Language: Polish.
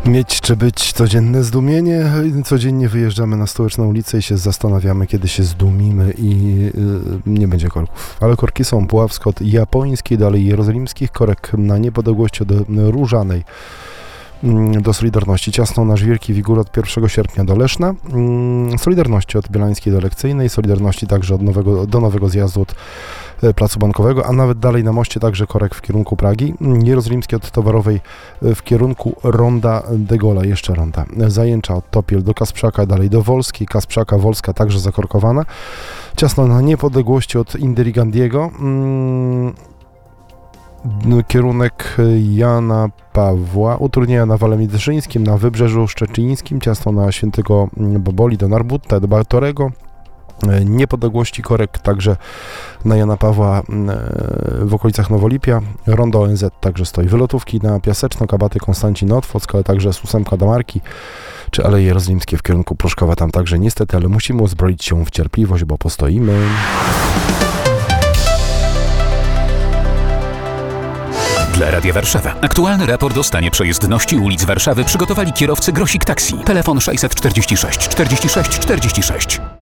Mieć czy być, codzienne zdumienie. Codziennie wyjeżdżamy na Stołeczną ulicę i się zastanawiamy, kiedy się zdumimy i nie będzie korków. Ale korki są. Puławsko od Japońskiej, dalej Jerozolimskich, korek na Niepodległości od Różanej do Solidarności, Ciasno na Żwirki, Wigór od 1 sierpnia do Leszna, Solidarności od Bielańskiej do Lekcyjnej, Solidarności także do Nowego Zjazdu od Placu Bankowego, a nawet dalej na moście także korek w kierunku Pragi, Jerozolimski od Towarowej w kierunku Ronda de Gola, jeszcze ronda, Zajęcza od Topiel do Kasprzaka, dalej do Wolskiej, Kasprzaka, Wolska także zakorkowana, Ciasno na Niepodległości od Indyligandiego, kierunek Jana Pawła, utrudnienia na Wale Miedrzyńskim, na Wybrzeżu Szczecińskim, Ciasno na Świętego Boboli do Narbutta, do Bartorego, Niepodległości korek także na Jana Pawła w okolicach Nowolipia, rondo ONZ także stoi, wylotówki na Piaseczno, Kabaty, Konstancin, Otwock, ale także z 8 do Marki, czy Aleje Jerozolimskie w kierunku Pruszkowa, tam także niestety, ale musimy uzbroić się w cierpliwość, bo postoimy. Dla Radia Warszawa. Aktualny raport o stanie przejezdności ulic Warszawy przygotowali kierowcy Grosik Taxi. Telefon 646 46 46.